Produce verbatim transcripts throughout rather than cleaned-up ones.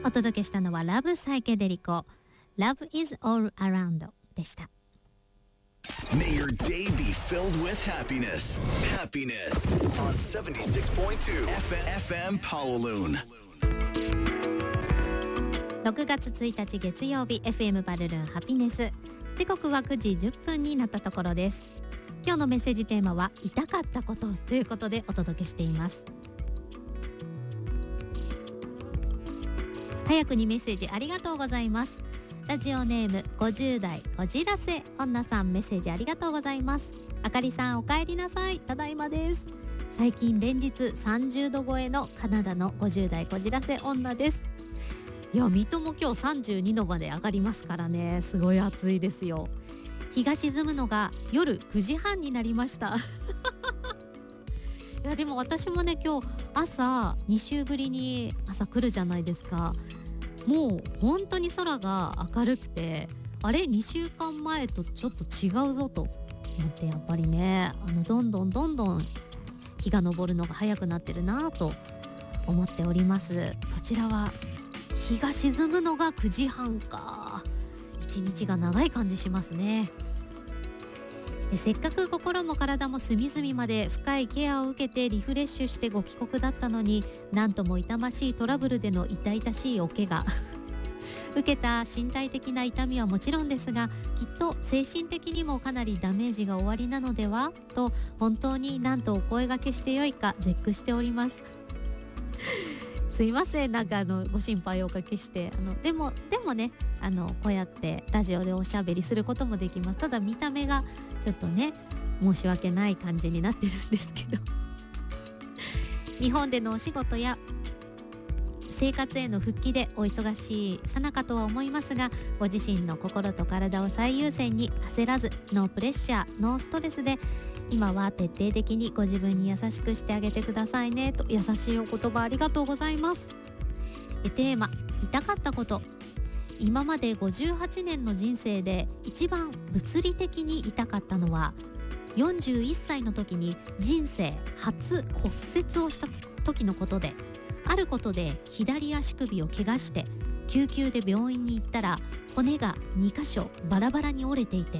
お届けしたのはラブサイケデリコ Love is all around でした。 May your day be filled with happiness. Happiness on seventy-six point two F M Kowloon。 ろくがつついたち月曜日 エフエム バルルンハピネス、時刻はくじじゅっぷんになったところです。今日のメッセージテーマは痛かったことということでお届けしています。早くにメッセージありがとうございます。ラジオネームごじゅう代こじらせ女さん、メッセージありがとうございます。あかりさんお帰りなさい、ただいまです。最近連日さんじゅうど超えのカナダのごじゅう代こじらせ女です。いや、水戸も今日さんじゅうにどまで上がりますからね、すごい暑いですよ。日が沈むのが夜くじはんになりましたいやでも私もね、今日朝に週ぶりに朝来るじゃないですか。もう本当に空が明るくて、あれにしゅうかんまえとちょっと違うぞと思って、やっぱりね、あのどんどんどんどん日が昇るのが早くなってるなと思っております。そちらは日が沈むのがくじはんか、一日が長い感じしますね。せっかく心も体も隅々まで深いケアを受けてリフレッシュしてご帰国だったのに、なんとも痛ましいトラブルでの痛々しいお怪我受けた身体的な痛みはもちろんですが、きっと精神的にもかなりダメージが終わりなのではと、本当に何とお声掛けしてよいか絶句しておりますすいません、なんかあのご心配をおかけして、あのでもでもね、あのこうやってラジオでおしゃべりすることもできます。ただ見た目がちょっとね、申し訳ない感じになってるんですけど日本でのお仕事や生活への復帰でお忙しいさなかとは思いますが、ご自身の心と体を最優先に焦らず、ノープレッシャーノーストレスで今は徹底的にご自分に優しくしてあげてくださいねと。優しいお言葉ありがとうございます。えテーマ、痛かったこと。今までごじゅうはちねんの人生で一番物理的に痛かったのはよんじゅういっさいの時に人生初骨折をした時のことで、あることで左足首を怪我して救急で病院に行ったら骨がにかしょバラバラに折れていて、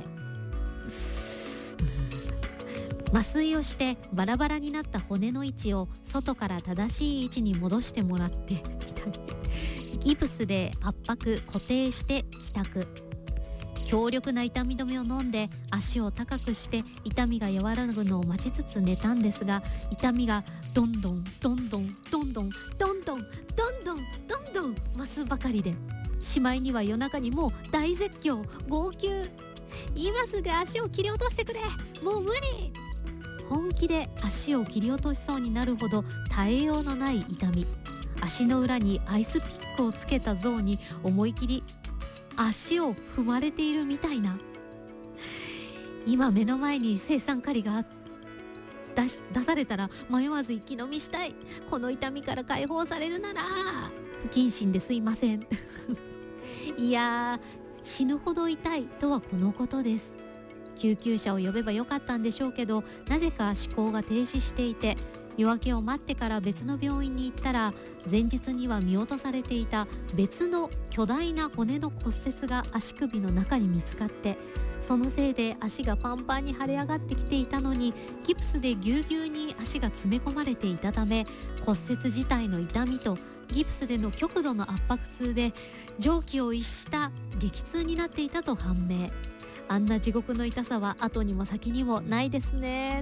麻酔をしてバラバラになった骨の位置を外から正しい位置に戻してもらってギプスで圧迫固定して帰宅。強力な痛み止めを飲んで足を高くして痛みが和らぐのを待ちつつ寝たんですが、痛みがどんどんどんどんどんどんどんどんどんどんどんどん増すばかりで、しまいには夜中にもう大絶叫号泣、今すぐ足を切り落としてくれ、もう無理。本気で足を切り落としそうになるほど耐えようのない痛み。足の裏にアイスピックをつけた象に思い切り足を踏まれているみたいな。今目の前に青酸カリが出し出されたら迷わず一気飲みしたい。この痛みから解放されるなら。不謹慎ですいませんいやー、死ぬほど痛いとはこのことです。救急車を呼べばよかったんでしょうけど、なぜか思考が停止していて、夜明けを待ってから別の病院に行ったら、前日には見落とされていた別の巨大な骨の骨折が足首の中に見つかって、そのせいで足がパンパンに腫れ上がってきていたのに、ギプスでぎゅうぎゅうに足が詰め込まれていたため、骨折自体の痛みとギプスでの極度の圧迫痛で常軌を逸した激痛になっていたと判明。あんな地獄の痛さは後にも先にもないですね。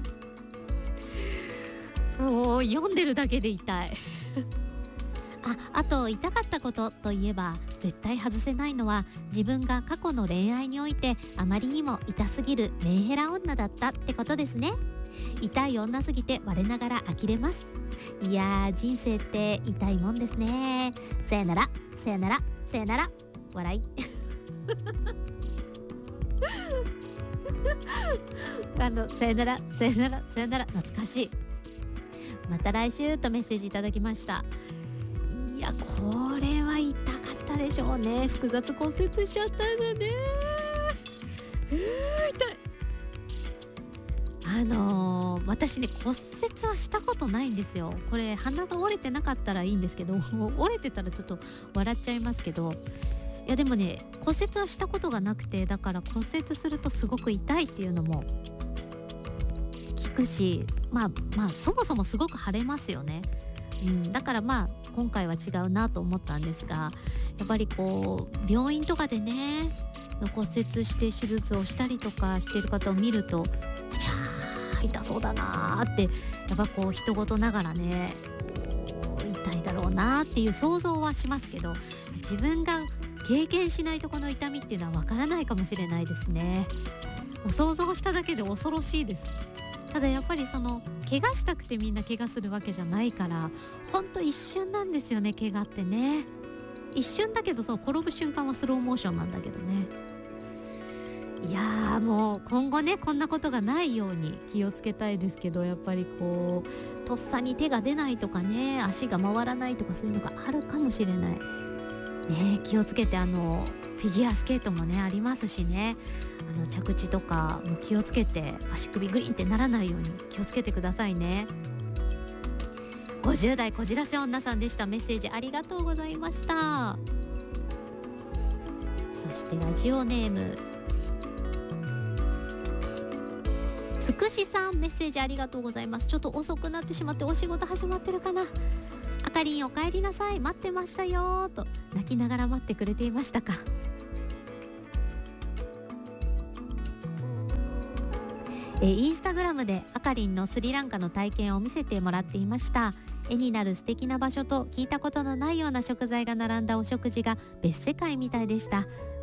もう読んでるだけで痛いあ, あと痛かったことといえば絶対外せないのは、自分が過去の恋愛においてあまりにも痛すぎるメンヘラ女だったってことですね。痛い女すぎて我ながら呆れます。いやー、人生って痛いもんですね。さよならさよならさよなら笑いあのさよならさよならさよなら懐かしい。また来週とメッセージいただきました。いや、これは痛かったでしょうね。複雑骨折しちゃったんだね。うー痛い。 あのー、私ね骨折はしたことないんですよ。これ鼻が折れてなかったらいいんですけど折れてたらちょっと笑っちゃいますけど、いやでもね骨折はしたことがなくて、だから骨折するとすごく痛いっていうのも聞くし、まあまあそもそもすごく腫れますよね、うん、だからまあ今回は違うなと思ったんですが、やっぱりこう病院とかでね骨折して手術をしたりとかしている方を見ると、じゃあ痛そうだなってやっぱこう人事ながらね痛いだろうなっていう想像はしますけど、自分が経験しないとこの痛みっていうのはわからないかもしれないですね。もう想像しただけで恐ろしいです。ただやっぱりその怪我したくてみんな怪我するわけじゃないから、ほんと一瞬なんですよね、怪我ってね。一瞬だけど、その転ぶ瞬間はスローモーションなんだけどね。いやーもう今後ねこんなことがないように気をつけたいですけど、やっぱりこうとっさに手が出ないとかね、足が回らないとかそういうのがあるかもしれないね。気をつけて、あのフィギュアスケートもねありますしね、あの着地とかも気をつけて、足首グリンってならないように気をつけてくださいね。ごじゅう代こじらせ女さんでした。メッセージありがとうございました。そしてラジオネームつくしさん、メッセージありがとうございます。ちょっと遅くなってしまってお仕事始まってるかな。あかりんお帰りなさい、待ってましたよと泣きながら待ってくれていましたか。えインスタグラムであかりんのスリランカの体験を見せてもらっていました。絵になる素敵な場所と聞いたことのないような食材が並んだお食事が別世界みたいでした。